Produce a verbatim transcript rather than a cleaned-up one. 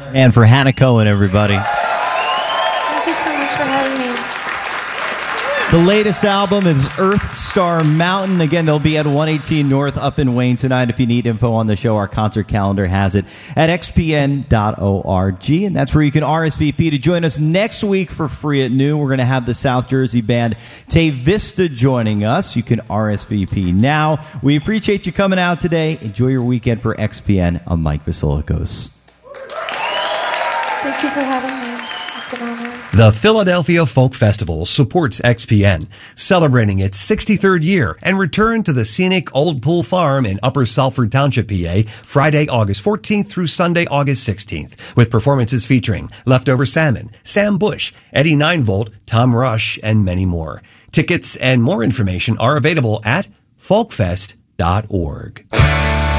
And for Hannah Cohen, everybody. Thank you so much for having me. The latest album is Earth Star Mountain. Again, they'll be at one eighteen North up in Wayne tonight. If you need info on the show, our concert calendar has it at x p n dot org. And that's where you can R S V P to join us next week for free at noon. We're going to have the South Jersey band Te Vista joining us. You can R S V P now. We appreciate you coming out today. Enjoy your weekend. For X P N, I'm Mike Vasilikos. Thank you for having me. It's an honor. The Philadelphia Folk Festival supports X P N, celebrating its sixty-third year, and return to the scenic Old Pool Farm in Upper Salford Township, P A, Friday, August fourteenth through Sunday, August sixteenth, with performances featuring Leftover Salmon, Sam Bush, Eddie nine volt, Tom Rush, and many more. Tickets and more information are available at folkfest dot org.